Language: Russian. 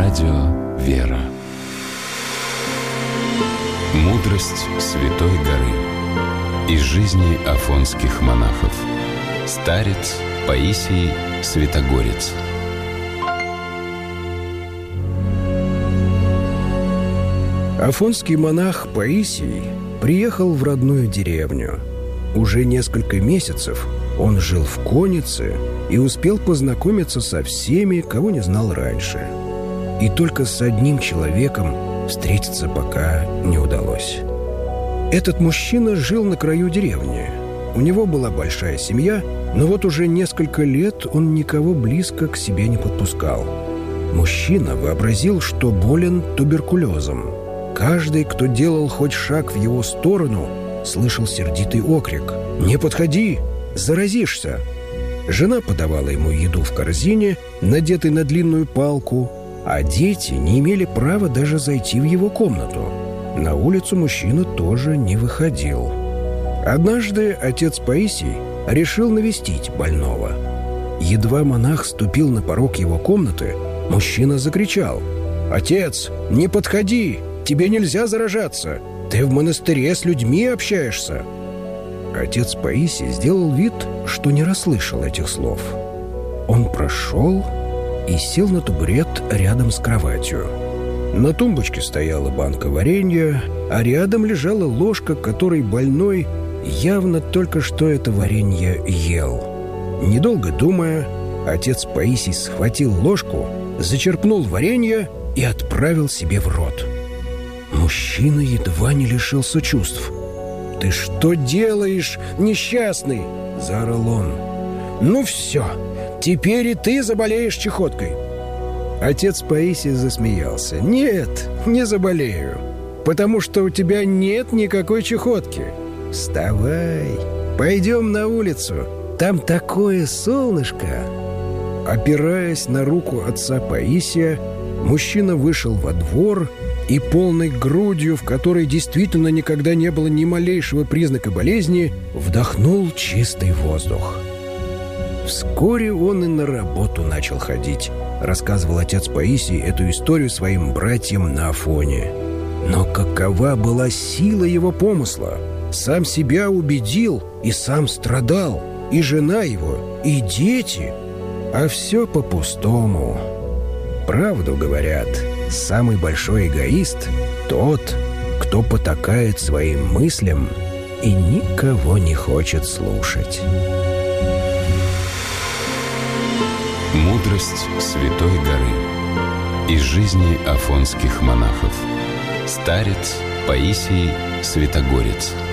Радио «Вера». Мудрость Святой горы. Из жизни афонских монахов. Старец Паисий Святогорец. Афонский монах Паисий приехал в родную деревню. Уже несколько месяцев он жил в коннице и успел познакомиться со всеми, кого не знал раньше. И только с одним человеком встретиться пока не удалось. Этот мужчина жил на краю деревни. У него была большая семья, но вот уже несколько лет он никого близко к себе не подпускал. Мужчина вообразил, что болен туберкулезом. Каждый, кто делал хоть шаг в его сторону, слышал сердитый окрик: «Не подходи! Заразишься!» Жена подавала ему еду в корзине, надетой на длинную палку, а дети не имели права даже зайти в его комнату. На улицу мужчина тоже не выходил. Однажды отец Паисий решил навестить больного. Едва монах ступил на порог его комнаты, мужчина закричал: «Отец, не подходи! Тебе нельзя заражаться! Ты в монастыре с людьми общаешься!» Отец Паисий сделал вид, что не расслышал этих слов. Он прошел и сел на табурет рядом с кроватью. На тумбочке стояла банка варенья, а рядом лежала ложка, которой больной явно только что это варенье ел. Недолго думая, отец Паисий схватил ложку, зачерпнул варенье и отправил себе в рот. Мужчина едва не лишился чувств. «Ты что делаешь, несчастный?» – заорал он. «Ну все, теперь и ты заболеешь чехоткой». Отец Паисий засмеялся. «Нет, не заболею, потому что у тебя нет никакой чехотки. Вставай, пойдем на улицу, там такое солнышко». Опираясь на руку отца Паисия, мужчина вышел во двор и полной грудью, в которой действительно никогда не было ни малейшего признака болезни, вдохнул чистый воздух. Вскоре он и на работу начал ходить. Рассказывал отец Паисий эту историю своим братьям на Афоне. Но какова была сила его помысла? Сам себя убедил и сам страдал, и жена его, и дети. А все по-пустому. Правду говорят, самый большой эгоист — тот, кто потакает своим мыслям и никого не хочет слушать. Мудрость Святой горы. Из жизни афонских монахов. Старец Паисий Святогорец.